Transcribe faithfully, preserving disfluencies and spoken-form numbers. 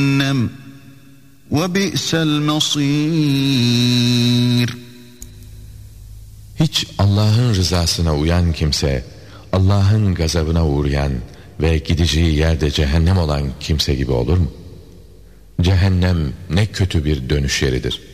وَبِئْسَ الْمَصِيرُ. Hiç Allah'ın rızasına uyan kimse, Allah'ın gazabına uğrayan ve gideceği yerde cehennem olan kimse gibi olur mu? Cehennem ne kötü bir dönüş yeridir.